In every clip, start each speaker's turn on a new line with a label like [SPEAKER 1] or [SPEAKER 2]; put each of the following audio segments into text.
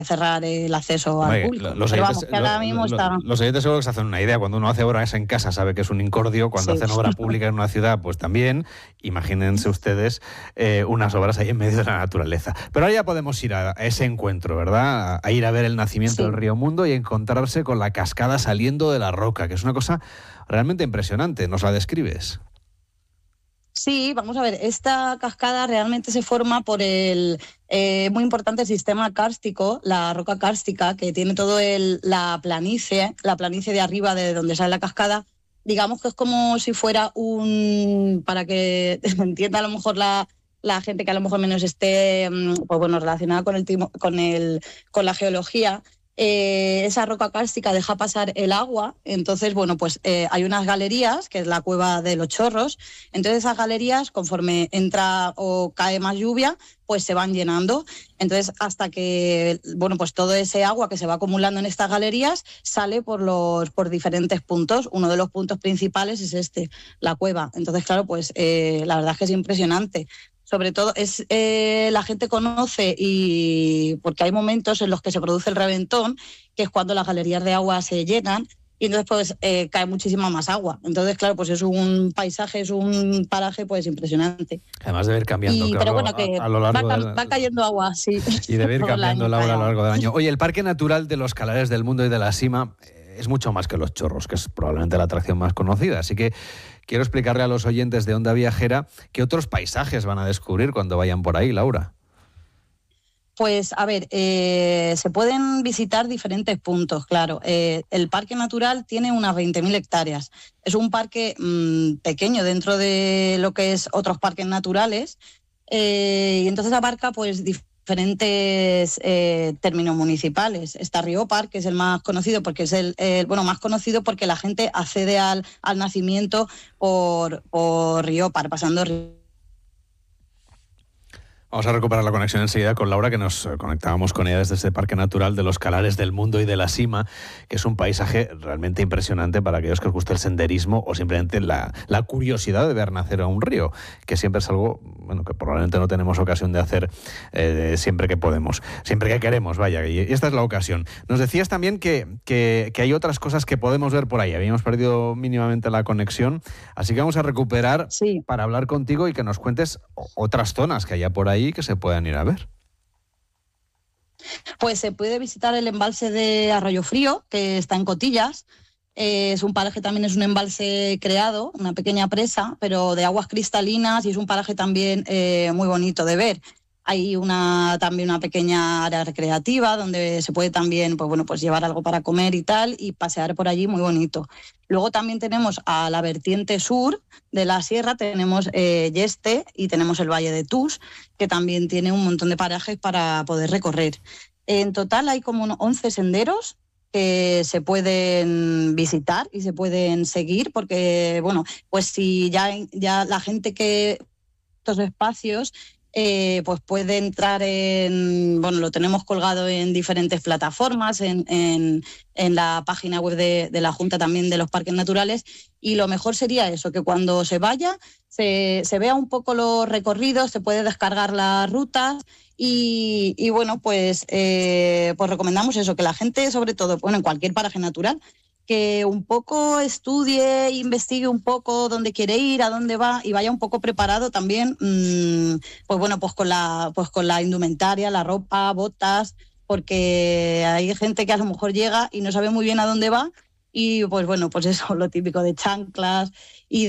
[SPEAKER 1] cerrar el acceso al público.
[SPEAKER 2] Los oyentes seguro que se hacen una idea. Cuando uno hace obras en casa sabe que es un incordio. Cuando hacen obra pública en una ciudad, pues también. Imagínense ustedes unas obras ahí en medio de la naturaleza. Pero ahora ya podemos ir a ese encuentro, ¿verdad? A ir a ver el nacimiento del río Mundo y encontrarse con la cascada saliendo de la roca, que es una cosa realmente impresionante. ¿Nos la describes?
[SPEAKER 1] Sí, vamos a ver, esta cascada realmente se forma por el muy importante sistema kárstico, la roca kárstica, que tiene todo la planicie de arriba de donde sale la cascada. Digamos que es como si fuera para que entienda a lo mejor la gente que a lo mejor menos esté relacionada con la geología. Esa roca kárstica deja pasar el agua, entonces hay unas galerías, que es la cueva de los chorros. Entonces esas galerías, conforme entra o cae más lluvia, pues se van llenando. Entonces hasta que todo ese agua que se va acumulando en estas galerías sale por diferentes puntos. Uno de los puntos principales es la cueva. Entonces claro, la verdad es que es impresionante. Sobre todo la gente conoce, y porque hay momentos en los que se produce el reventón, que es cuando las galerías de agua se llenan y entonces cae muchísima más agua. Entonces, claro, es un paisaje, es un paraje impresionante.
[SPEAKER 2] Además de ir cambiando,
[SPEAKER 1] a lo largo va cayendo agua, sí.
[SPEAKER 2] Y debe ir cambiando el agua a lo largo del año. Oye, el Parque Natural de los Calares del Mundo y de la Sima es mucho más que Los Chorros, que es probablemente la atracción más conocida. Así que quiero explicarle a los oyentes de Onda Viajera qué otros paisajes van a descubrir cuando vayan por ahí, Laura.
[SPEAKER 1] Pues, a ver, se pueden visitar diferentes puntos, claro. El Parque Natural tiene unas 20.000 hectáreas. Es un parque pequeño dentro de lo que es otros parques naturales, y entonces abarca diferentes términos municipales. Está Riópar, que es el más conocido porque es más conocido porque la gente accede al nacimiento por Riópar, pasando
[SPEAKER 2] Vamos a recuperar la conexión enseguida con Laura, que nos conectábamos con ella desde ese Parque Natural de los Calares del Mundo y de la Sima, que es un paisaje realmente impresionante para aquellos que os guste el senderismo o simplemente la curiosidad de ver nacer a un río, que siempre es algo que probablemente no tenemos ocasión de hacer siempre que podemos, siempre que queremos, vaya, y esta es la ocasión. Nos decías también que hay otras cosas que podemos ver por ahí. Habíamos perdido mínimamente la conexión, así que vamos a recuperar para hablar contigo y que nos cuentes otras zonas que haya por ahí que se puedan ir a ver.
[SPEAKER 1] Pues se puede visitar el embalse de Arroyo Frío, que está en Cotillas. Es un paraje, también es un embalse creado, una pequeña presa, pero de aguas cristalinas, y es un paraje también muy bonito de ver. Hay también una pequeña área recreativa donde se puede también llevar algo para comer y tal, y pasear por allí, muy bonito. Luego también tenemos a la vertiente sur de la sierra, tenemos Yeste y tenemos el Valle de Tús, que también tiene un montón de parajes para poder recorrer. En total hay como unos 11 senderos que se pueden visitar y se pueden seguir, porque si ya la gente que estos espacios puede entrar lo tenemos colgado en diferentes plataformas, en la página web de la Junta también de los Parques Naturales, y lo mejor sería eso, que cuando se vaya se vea un poco los recorridos, se puede descargar las rutas y recomendamos eso, que la gente, sobre todo en cualquier paraje natural, que un poco estudie e investigue un poco dónde quiere ir, a dónde va, y vaya un poco preparado también, con la indumentaria, la ropa, botas, porque hay gente que a lo mejor llega y no sabe muy bien a dónde va, y eso, lo típico de chanclas y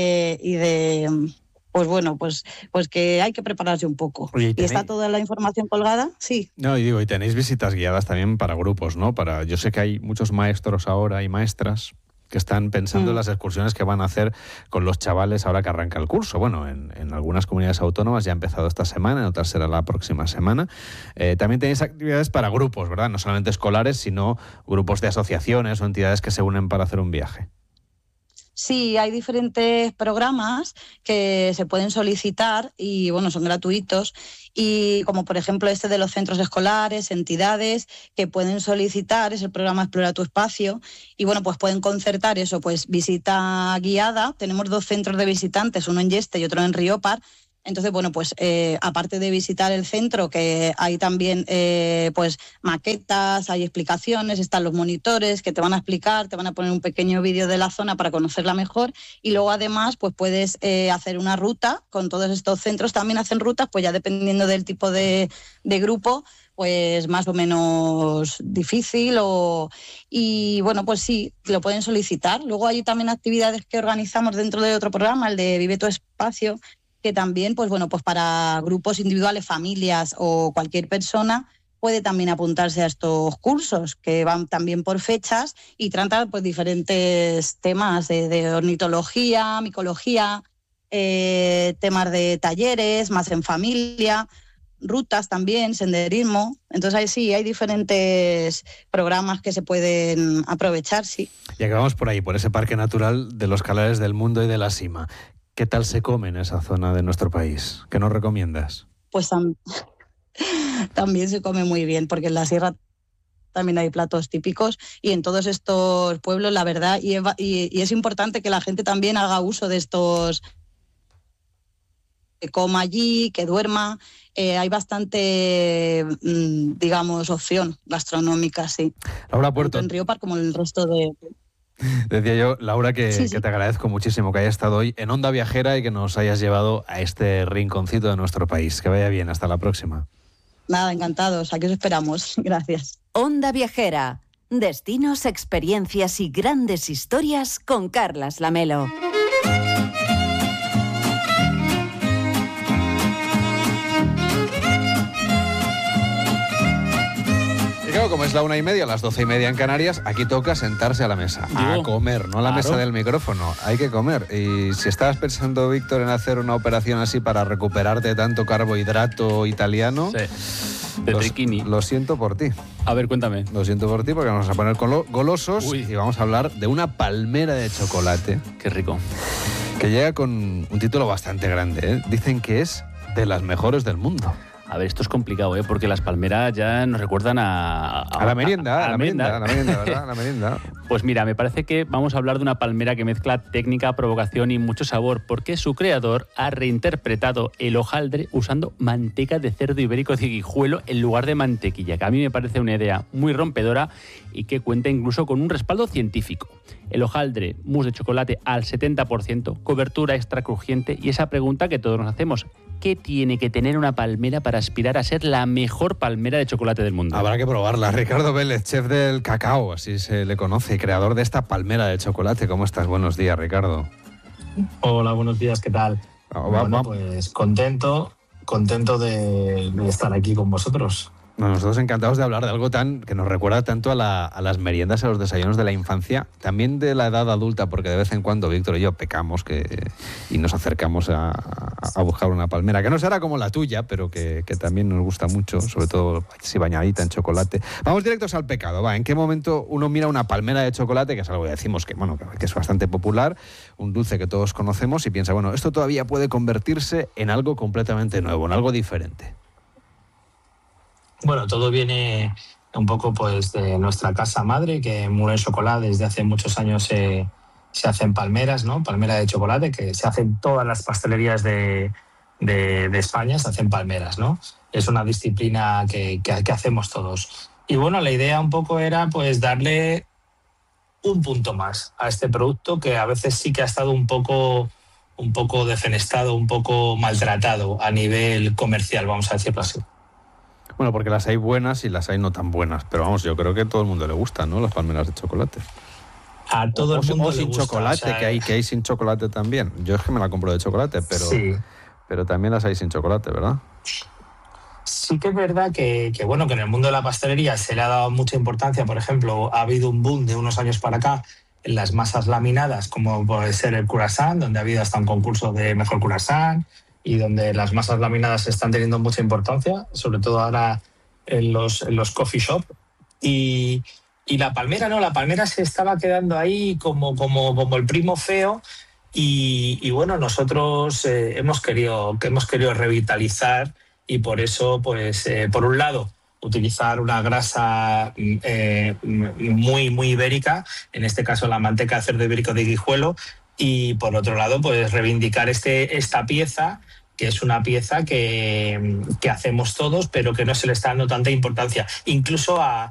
[SPEAKER 1] que hay que prepararse un poco.
[SPEAKER 2] Oye,
[SPEAKER 1] ¿y está toda la información colgada? Sí.
[SPEAKER 2] No, y tenéis visitas guiadas también para grupos, ¿no? Yo sé que hay muchos maestros ahora y maestras que están pensando en las excursiones que van a hacer con los chavales ahora que arranca el curso. Bueno, en algunas comunidades autónomas ya ha empezado esta semana, en otras será la próxima semana. También tenéis actividades para grupos, ¿verdad? No solamente escolares, sino grupos de asociaciones o entidades que se unen para hacer un viaje.
[SPEAKER 1] Sí, hay diferentes programas que se pueden solicitar y son gratuitos, y como por ejemplo este de los centros escolares, entidades que pueden solicitar, es el programa Explora tu Espacio, y pueden concertar eso, visita guiada. Tenemos 2 centros de visitantes, uno en Yeste y otro en Riópar, Entonces, bueno, pues aparte de visitar el centro, que hay también pues maquetas, hay explicaciones, están los monitores que te van a explicar, te van a poner un pequeño vídeo de la zona para conocerla mejor, y luego además pues puedes hacer una ruta con todos estos centros. También hacen rutas, pues ya dependiendo del tipo de grupo, pues más o menos difícil y bueno, pues sí, lo pueden solicitar. Luego hay también actividades que organizamos dentro de otro programa, el de Vive tu Espacio, que también, pues bueno, pues para grupos individuales, familias o cualquier persona puede también apuntarse a estos cursos que van también por fechas y tratan pues diferentes temas de ornitología, micología, temas de talleres, más en familia, rutas también, senderismo. Entonces ahí sí, hay diferentes programas que se pueden aprovechar, sí.
[SPEAKER 2] Y acabamos por ahí, por ese parque natural de los Calares del Mundo y de la Sima. ¿Qué tal se come en esa zona de nuestro país? ¿Qué nos recomiendas?
[SPEAKER 1] Pues también se come muy bien, porque en la sierra también hay platos típicos y en todos estos pueblos, la verdad, y es importante que la gente también haga uso de estos, que coma allí, que duerma. Hay bastante, digamos, opción gastronómica, sí.
[SPEAKER 2] Laura Puerto.
[SPEAKER 1] Tanto en Riopar como en el resto de...
[SPEAKER 2] Decía yo, Laura, que
[SPEAKER 1] Sí.
[SPEAKER 2] te agradezco muchísimo que hayas estado hoy en Onda Viajera y que nos hayas llevado a este rinconcito de nuestro país. Que vaya bien, hasta la próxima.
[SPEAKER 1] Nada, encantados, aquí os esperamos. Gracias.
[SPEAKER 3] Onda Viajera, destinos, experiencias y grandes historias con Carlas Lamelo.
[SPEAKER 2] Claro, como es la 1:30, las 12:30 en Canarias, aquí toca sentarse a la mesa, a comer, no a la mesa del micrófono, hay que comer. Y si estabas pensando, Víctor, en hacer una operación así para recuperarte de tanto carbohidrato italiano,
[SPEAKER 4] sí, de triquini,
[SPEAKER 2] lo siento por ti.
[SPEAKER 4] A ver, cuéntame.
[SPEAKER 2] Lo siento por ti porque nos vamos a poner golosos. Uy. Y vamos a hablar de una palmera de chocolate.
[SPEAKER 4] Qué rico.
[SPEAKER 2] Que llega con un título bastante grande, ¿eh? Dicen que es de las mejores del mundo.
[SPEAKER 4] A ver, esto es complicado, ¿eh? Porque las palmeras ya nos recuerdan a
[SPEAKER 2] la merienda, a la merienda, ¿verdad? La merienda.
[SPEAKER 4] Pues mira, me parece que vamos a hablar de una palmera que mezcla técnica, provocación y mucho sabor, porque su creador ha reinterpretado el hojaldre usando manteca de cerdo ibérico de Guijuelo en lugar de mantequilla, que a mí me parece una idea muy rompedora y que cuenta incluso con un respaldo científico. El hojaldre, mousse de chocolate al 70%, cobertura extra crujiente y esa pregunta que todos nos hacemos: ¿qué tiene que tener una palmera para aspirar a ser la mejor palmera de chocolate del mundo?
[SPEAKER 2] Habrá que probarla. Ricardo Vélez, chef del cacao, así se le conoce, creador de esta palmera de chocolate. ¿Cómo estás? Buenos días, Ricardo.
[SPEAKER 5] Hola, buenos días, ¿qué tal? Bueno, pues contento de estar aquí con vosotros.
[SPEAKER 2] Bueno, nosotros encantados de hablar de algo tan que nos recuerda tanto a las meriendas, a los desayunos de la infancia, también de la edad adulta, porque de vez en cuando Víctor y yo pecamos y nos acercamos a buscar una palmera, que no será como la tuya, pero que también nos gusta mucho, sobre todo si bañadita en chocolate. Vamos directos al pecado, ¿va? ¿En qué momento uno mira una palmera de chocolate, que es algo que decimos que es bastante popular, un dulce que todos conocemos, y piensa, bueno, esto todavía puede convertirse en algo completamente nuevo, en algo diferente?
[SPEAKER 5] Bueno, todo viene un poco pues de nuestra casa madre, que en Moulin Chocolat desde hace muchos años se hacen palmeras, ¿no? Palmera de chocolate, que se hacen todas las pastelerías de España, se hacen palmeras, ¿no? Es una disciplina que hacemos todos. Y bueno, la idea un poco era pues darle un punto más a este producto, que a veces sí que ha estado un poco defenestado, un poco maltratado a nivel comercial, vamos a decirlo así.
[SPEAKER 2] Bueno, porque las hay buenas y las hay no tan buenas, pero vamos, yo creo que a todo el mundo le gustan, ¿no?, las palmeras de chocolate.
[SPEAKER 5] A todo el mundo
[SPEAKER 2] o
[SPEAKER 5] le
[SPEAKER 2] sin
[SPEAKER 5] gusta,
[SPEAKER 2] chocolate, o sea, que hay sin chocolate también. Yo es que me la compro de chocolate, pero, sí, pero también las hay sin chocolate, ¿verdad?
[SPEAKER 5] Sí que es verdad que en el mundo de la pastelería se le ha dado mucha importancia. Por ejemplo, ha habido un boom de unos años para acá en las masas laminadas, como puede ser el croissant, donde ha habido hasta un concurso de mejor croissant, y donde las masas laminadas están teniendo mucha importancia, sobre todo ahora en los coffee shop. Y la palmera no, la palmera se estaba quedando ahí como el primo feo. Y bueno, nosotros hemos querido revitalizar, y por eso, pues, por un lado, utilizar una grasa muy, muy ibérica, en este caso la manteca de cerdo ibérico de Guijuelo, y por otro lado, pues reivindicar esta pieza que es una pieza que hacemos todos, pero que no se le está dando tanta importancia. Incluso a